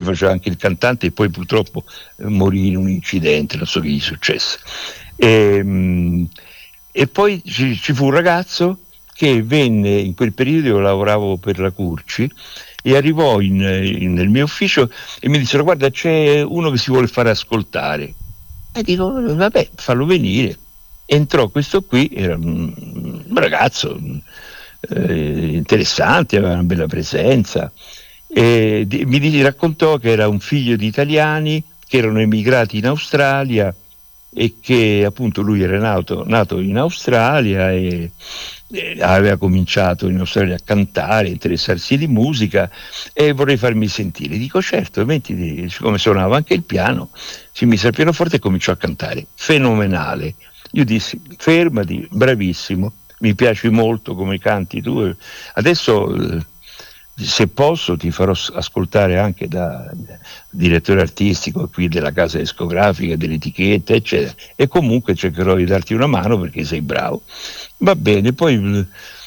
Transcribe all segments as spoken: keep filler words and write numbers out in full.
faceva anche il cantante e poi purtroppo eh, morì in un incidente, non so che gli successe. E, mh, e poi ci, ci fu un ragazzo che venne, in quel periodo io lavoravo per la Curci, e arrivò in, in, nel mio ufficio e mi dissero: guarda, c'è uno che si vuole fare ascoltare. E dico: vabbè, fallo venire. Entrò questo qui, era un ragazzo eh, interessante, aveva una bella presenza, e di, mi di, raccontò che era un figlio di italiani che erano emigrati in Australia e che appunto lui era nato, nato in Australia e, e aveva cominciato in Australia a cantare, a interessarsi di musica, e vorrei farmi sentire. Dico: certo, mettiti. Come suonava anche il piano, si mise al pianoforte e cominciò a cantare. Fenomenale. Io dissi: fermati, bravissimo, mi piaci molto come canti tu, adesso eh, se posso ti farò ascoltare anche da direttore artistico qui della casa discografica, dell'etichetta eccetera, e comunque cercherò di darti una mano perché sei bravo. Va bene, poi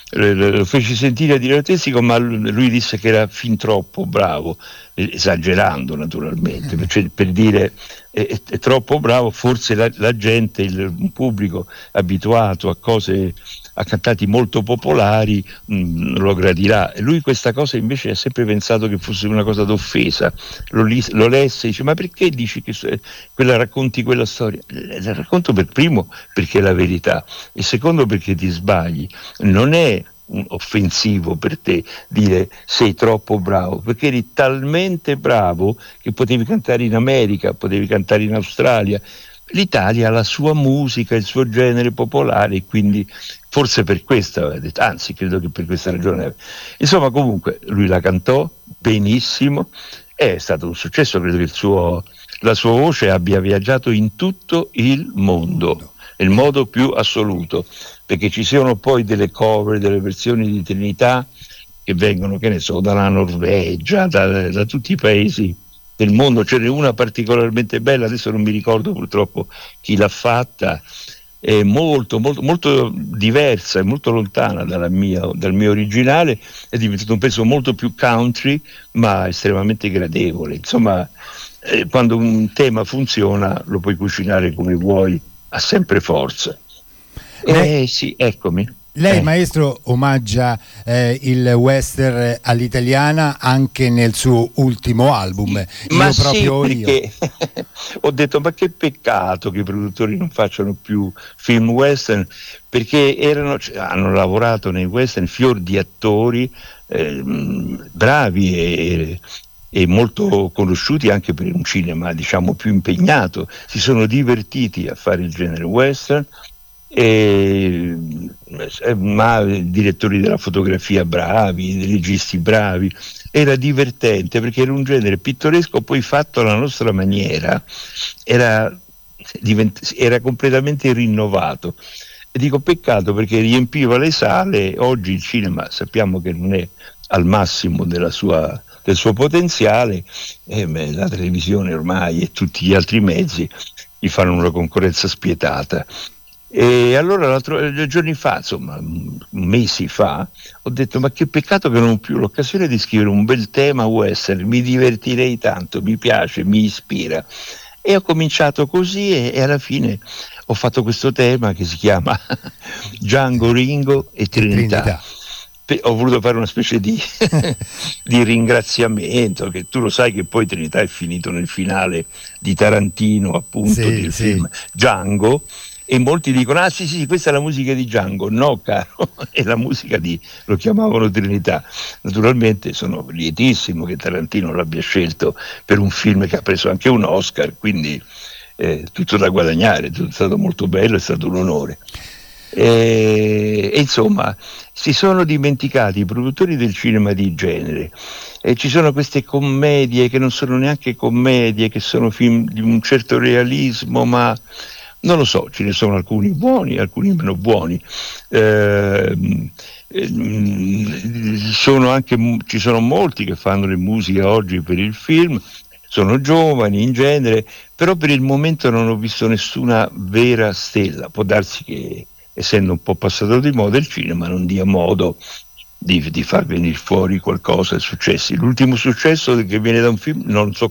lo feci sentire a direttore artistico, ma lui disse che era fin troppo bravo, esagerando naturalmente, cioè, per dire è, è troppo bravo, forse la, la gente, il pubblico abituato a cose, a cantanti molto popolari mh, lo gradirà. E lui questa cosa invece ha sempre pensato che fosse una cosa d'offesa, lo, lo lesse e dice: ma perché dici che quella racconti quella storia? La racconto per primo perché è la verità, e secondo perché ti sbagli. Non è offensivo per te dire sei troppo bravo, perché eri talmente bravo che potevi cantare in America, potevi cantare in Australia. L'Italia ha la sua musica, il suo genere popolare, e quindi forse per questo aveva detto, anzi credo che per questa ragione. Insomma, comunque lui la cantò benissimo, è stato un successo, credo che il suo, la sua voce abbia viaggiato in tutto il mondo, nel modo più assoluto, perché ci sono poi delle cover, delle versioni di Trinità che vengono, che ne so, dalla Norvegia, da, da tutti i paesi del mondo. Ce n'è una particolarmente bella, adesso non mi ricordo purtroppo chi l'ha fatta, è molto, molto, molto diversa, è molto lontana dalla mia, dal mio originale, è diventato un pezzo molto più country, ma estremamente gradevole. Insomma, eh, quando un tema funziona lo puoi cucinare come vuoi, ha sempre forza. Lei, eh sì, eccomi. Lei, eh. maestro, omaggia eh, il western all'italiana anche nel suo ultimo album, Io Ma proprio sì, perché io. ho detto: ma che peccato che i produttori non facciano più film western, perché erano, hanno lavorato nei western fior di attori eh, bravi e, e molto conosciuti anche per un cinema, diciamo, più impegnato. Si sono divertiti a fare il genere western. E, ma direttori della fotografia bravi, registi bravi, era divertente perché era un genere pittoresco poi fatto alla nostra maniera, era, divent- era completamente rinnovato, e dico peccato perché riempiva le sale. Oggi il cinema sappiamo che non è al massimo della sua, del suo potenziale, e beh, la televisione ormai e tutti gli altri mezzi gli fanno una concorrenza spietata. E allora l'altro, giorni fa, insomma mesi fa, ho detto: ma che peccato che non ho più l'occasione di scrivere un bel tema western, mi divertirei tanto, mi piace, mi ispira. E ho cominciato così e, e alla fine ho fatto questo tema che si chiama Django, Ringo e Trinità. Trinità. Ho voluto fare una specie di, di ringraziamento, che tu lo sai che poi Trinità è finito nel finale di Tarantino, appunto, Sì, del sì. film Django, e molti dicono: ah sì sì, questa è la musica di Django. No, caro, è la musica di, lo chiamavano Trinità. Naturalmente sono lietissimo che Tarantino l'abbia scelto per un film che ha preso anche un Oscar, quindi eh, tutto da guadagnare, è stato molto bello, è stato un onore. E, e insomma si sono dimenticati i produttori del cinema di genere, e ci sono queste commedie che non sono neanche commedie, che sono film di un certo realismo, ma non lo so, ce ne sono alcuni buoni, alcuni meno buoni. Eh, sono anche, ci sono molti che fanno le musiche oggi per il film, sono giovani in genere, però per il momento non ho visto nessuna vera stella. Può darsi che, essendo un po' passato di moda, il cinema non dia modo di, di far venire fuori qualcosa, successi. L'ultimo successo che viene da un film, non so